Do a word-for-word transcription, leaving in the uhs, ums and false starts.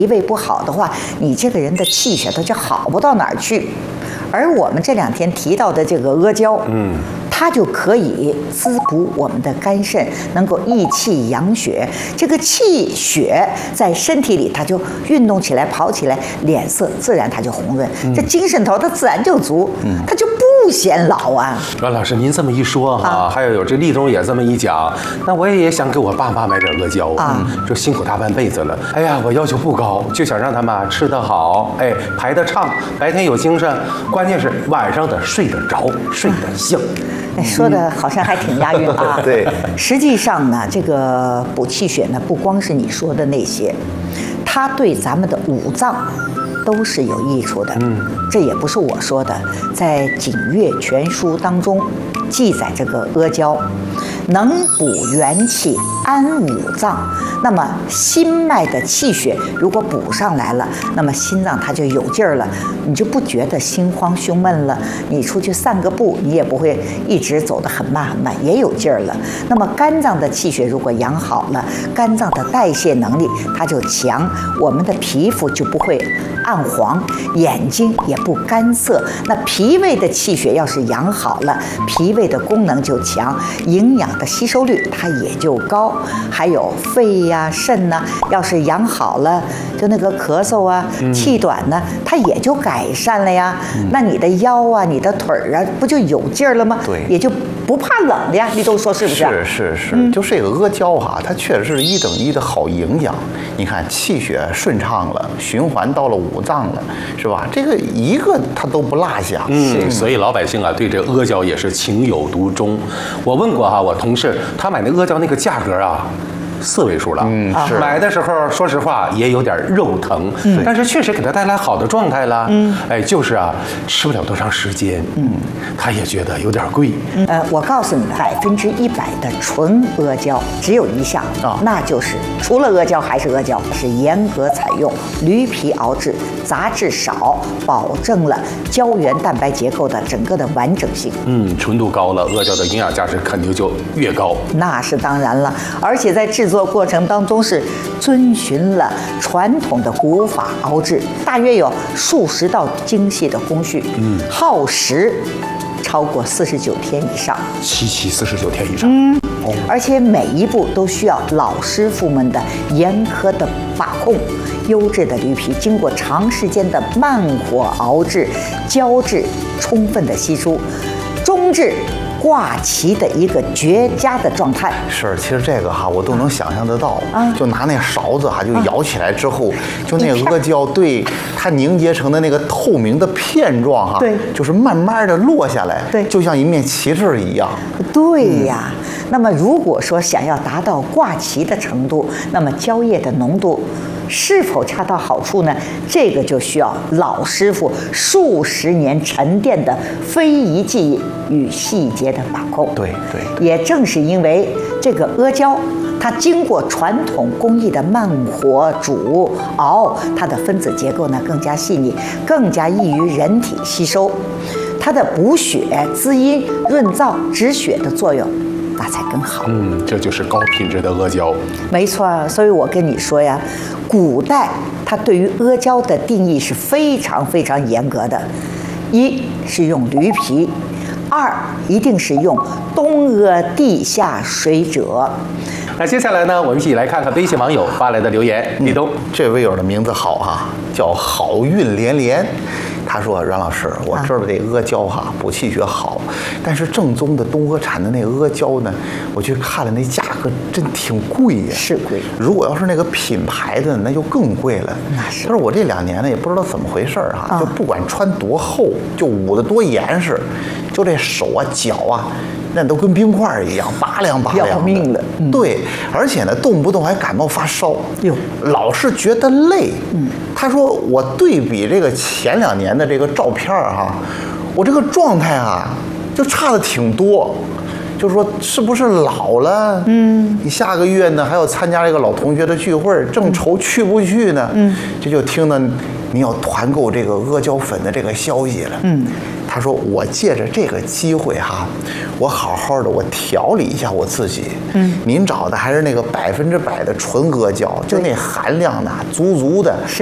脾胃不好的话，你这个人的气血它就好不到哪儿去。而我们这两天提到的这个阿胶，嗯，它就可以滋补我们的肝肾，能够益气养血。这个气血在身体里，它就运动起来、跑起来，脸色自然它就红润，嗯、这精神头它自然就足，嗯，它就不显老啊。 阮老师，您这么一说哈、啊，还有有这立冬也这么一讲，那我也想给我爸妈买点阿胶啊。这辛苦大半辈子了，哎呀，我要求不高，就想让他们吃得好，哎，排得畅，白天有精神。关键是晚上得睡得着，睡得香。 哎，说的好像还挺押韵啊。 对， 实际上呢，这个补气血呢，不光是你说的那些，它对咱们的五脏都是有益处的。嗯，这也不是我说的，在《景岳全书》当中记载这个阿胶能补元气、安五脏。那么心脉的气血如果补上来了，那么心脏它就有劲儿了，你就不觉得心慌胸闷了。你出去散个步，你也不会一直走得很慢很慢，也有劲儿了。那么肝脏的气血如果养好了，肝脏的代谢能力它就强，我们的皮肤就不会暗黄，眼睛也不干涩。那脾胃的气血要是养好了，脾胃的功能就强，营养的吸收率它也就高。还有肺呀、肾呐，要是养好了，就那个咳嗽啊、气短呢，它也就改善了呀。嗯、那你的腰啊、你的腿儿啊，不就有劲儿了吗？ 对， 也就不怕冷了呀。你都说是不是？ 是是是，嗯、就是这个阿胶哈，它确实是一等一的好营养。你看气血顺畅了，循环到了五脏了，是吧？这个一个它都不落下。 嗯，所以老百姓啊，对这阿胶也是情有独钟。我问过哈，我同事他买那阿胶那个价格啊。四位数了，嗯，是买的时候，说实话也有点肉疼，嗯，但是确实给他带来好的状态了，嗯，哎，就是啊，吃不了多长时间，嗯，他也觉得有点贵， 嗯、呃，我告诉你，百分之一百的纯阿胶只有一项啊，那就是除了阿胶还是阿胶，是严格采用驴皮熬制，杂质少，保证了胶原蛋白结构的整个的完整性， 嗯，纯度高了，阿胶的营养价值肯定就越高， 那是当然了，而且在制做过程当中是遵循了传统的古法熬制，大约有数十道精细的工序，嗯，耗时超过四十九天以上， 七七四十九天以上， 嗯，哦，而且每一步都需要老师傅们的严苛的把控。优质的驴皮经过长时间的慢火熬制，胶质充分的析出，中至挂旗的一个绝佳的状态。 是，其实这个哈，我都能想象得到。啊，就拿那勺子哈，就舀起来之后，啊、就那个阿胶，对它凝结成的那个透明的片状哈， 对， 就是慢慢的落下来， 对， 就像一面旗帜一样。 对呀。嗯、那么如果说想要达到挂旗的程度，那么胶液的浓度是否恰到好处呢？这个就需要老师傅数十年沉淀的非遗技艺与细节的把控。 对对， 也正是因为这个阿胶，它经过传统工艺的慢火煮熬，它的分子结构呢更加细腻，更加易于人体吸收，它的补血、滋阴、润燥、止血的作用那才更好。 嗯，这就是高品质的阿胶。 没错，所以我跟你说呀，古代它对于阿胶的定义是非常非常严格的，一是用驴皮，二一定是用东阿地下水者。 那接下来呢，我们一起来看看微信网友发来的留言。立冬、嗯， 这位友的名字好哈、啊，叫好运连连。他说：“阮老师，我知道这阿胶哈补气血好，但是正宗的东阿产的那阿胶呢，我去看了，那价格真挺贵呀， 是贵。 如果要是那个品牌的，那就更贵了。 那是。 他说我这两年呢，也不知道怎么回事哈，就不管穿多厚，就捂得多严实，就这手啊脚啊。”那都跟冰块一样，拔凉拔凉的， 要命了。 嗯、对，而且呢，动不动还感冒发烧， 哟， 老是觉得累。嗯，他说我对比这个前两年的这个照片哈、啊，我这个状态啊，就差的挺多。就是说，是不是老了？嗯，你下个月呢还要参加这个老同学的聚会，正愁去不去呢。嗯，这就听到你要团购这个阿胶粉的这个消息了。嗯。 他说我借着这个机会哈，我好好的我调理一下我自己。嗯，您找的还是那个百分之百的纯阿胶，就那含量呢足足的。